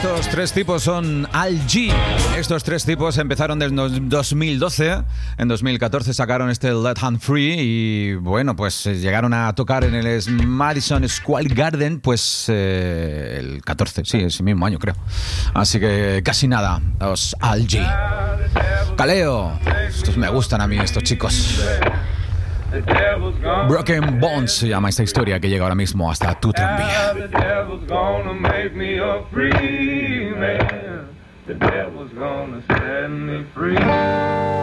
Estos tres tipos son Al G. Estos tres tipos empezaron desde 2012. En 2014 sacaron este Let Hand Free y bueno, pues llegaron a tocar en el Madison Square Garden pues el 14, sí, ese mismo año creo. Así que casi nada, los Al G. Kaleo, estos me gustan a mí, estos chicos. Broken Bones se llama esta historia que llega ahora mismo hasta tu tranvía. The devil's gonna make me a free man. The devil's gonna set me free.